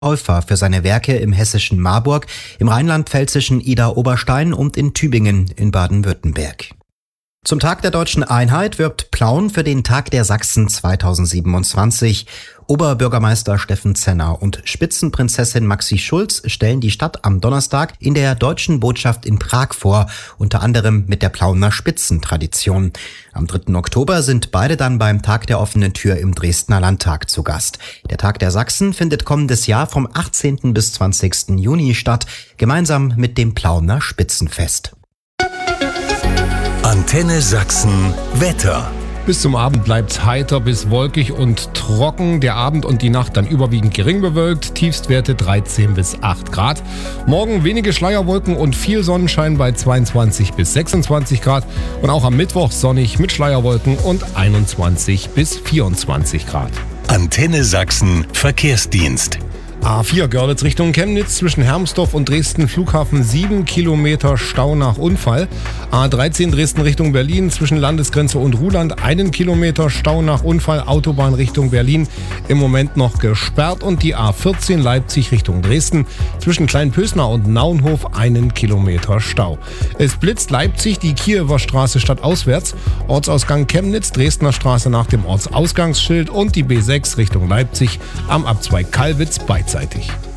Käufer für seine Werke im hessischen Marburg, im rheinland-pfälzischen Idar-Oberstein und in Tübingen in Baden-Württemberg. Zum Tag der Deutschen Einheit wirbt Plauen für den Tag der Sachsen 2027. Oberbürgermeister Steffen Zenner und Spitzenprinzessin Maxi Schulz stellen die Stadt am Donnerstag in der Deutschen Botschaft in Prag vor, unter anderem mit der Plauener Spitzentradition. Am 3. Oktober sind beide dann beim Tag der offenen Tür im Dresdner Landtag zu Gast. Der Tag der Sachsen findet kommendes Jahr vom 18. bis 20. Juni statt, gemeinsam mit dem Plauener Spitzenfest. Antenne Sachsen Wetter. Bis zum Abend bleibt's heiter bis wolkig und trocken. Der Abend und die Nacht dann überwiegend gering bewölkt. Tiefstwerte 13 bis 8 Grad. Morgen wenige Schleierwolken und viel Sonnenschein bei 22 bis 26 Grad. Und auch am Mittwoch sonnig mit Schleierwolken und 21 bis 24 Grad. Antenne Sachsen Verkehrsdienst. A4 Görlitz Richtung Chemnitz zwischen Hermsdorf und Dresden Flughafen 7 Kilometer Stau nach Unfall. A13 Dresden Richtung Berlin zwischen Landesgrenze und Ruhland 1 Kilometer Stau nach Unfall. Autobahn Richtung Berlin im Moment noch gesperrt. Und die A14 Leipzig Richtung Dresden zwischen Kleinpösner und Naunhof 1 Kilometer Stau. Es blitzt Leipzig die Kiewer Straße stadtauswärts. Ortsausgang Chemnitz, Dresdner Straße nach dem Ortsausgangsschild und die B6 Richtung Leipzig am Abzweig Kallwitz beidseitig.